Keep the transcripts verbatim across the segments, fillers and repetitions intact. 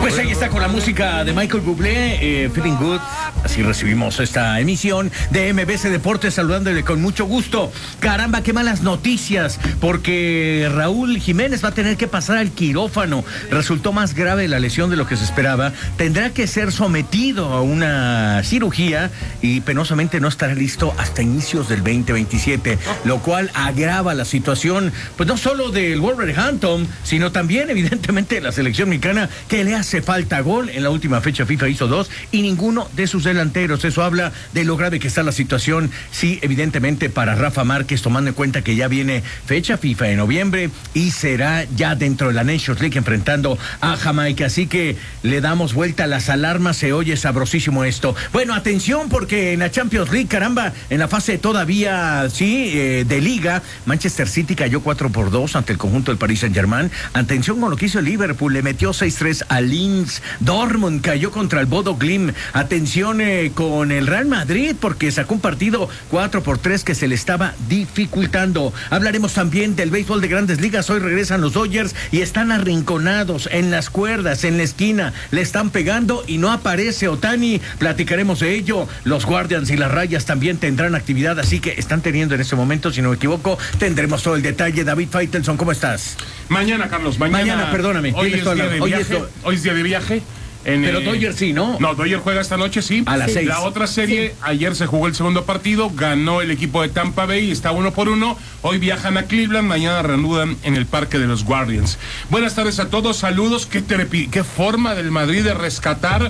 Pues ahí está con la música de Michael Bublé, eh, Feeling Good. Así recibimos esta emisión de M B C Deportes, saludándole con mucho gusto. Caramba, qué malas noticias, porque Raúl Jiménez va a tener que pasar al quirófano. Resultó más grave la lesión de lo que se esperaba. Tendrá que ser sometido a una cirugía y penosamente no estará listo hasta inicios del veinte veintisiete, lo cual agrava la situación, pues no solo del Wolverhampton, sino también evidentemente de la selección mexicana, que le hace falta gol. En la última fecha FIFA hizo dos y ninguno de sus delanteros. Eso habla de lo grave que está la situación. Sí, evidentemente para Rafa Márquez, tomando en cuenta que ya viene fecha FIFA en noviembre y será ya dentro de la Nations League enfrentando a Jamaica. Así que le damos vuelta a las alarmas. Se oye sabrosísimo esto. Bueno, atención, porque en la Champions League, caramba, en la fase todavía, sí, eh, de liga, Manchester City cayó cuatro por dos ante el conjunto del Paris Saint-Germain. Atención con lo que hizo el Liverpool, le metió seis tres al Linz. Dortmund cayó contra el Bodo Glimt. Atención eh, con el Real Madrid, porque sacó un partido cuatro por tres que se le estaba dificultando. Hablaremos también del béisbol de Grandes Ligas. Hoy regresan los Dodgers y están arrinconados en las cuerdas, en la esquina. Le están pegando y no aparece Ohtani. Platicaremos de ello. Los Guardians y las Rayas también tendrán actividad, así que están teniendo en este momento, si no me equivoco, tendremos todo el detalle. David Faitelson, ¿cómo estás? Mañana, Carlos, mañana. Mañana, perdóname. Hoy es, día la... de hoy, viaje, es lo... hoy es día de viaje. En, Pero eh... Dodgers sí, ¿no? No, Dodgers juega esta noche, sí. A las sí. seis. La otra serie, sí. Ayer se jugó el segundo partido, ganó el equipo de Tampa Bay, está uno por uno. Hoy viajan a Cleveland, mañana reanudan en el parque de los Guardians. Buenas tardes a todos, saludos. Qué, trepi... qué forma del Madrid de rescatar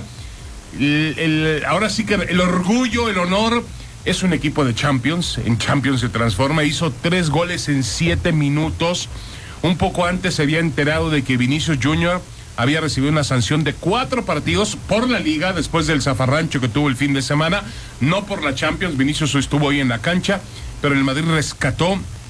el, el, ahora sí que el orgullo, el honor. Es un equipo de Champions, en Champions se transforma, hizo tres goles en siete minutos. Un poco antes se había enterado de que Vinicius Junior había recibido una sanción de cuatro partidos por la Liga después del zafarrancho que tuvo el fin de semana, no por la Champions. Vinicius estuvo hoy en la cancha, pero el Madrid rescató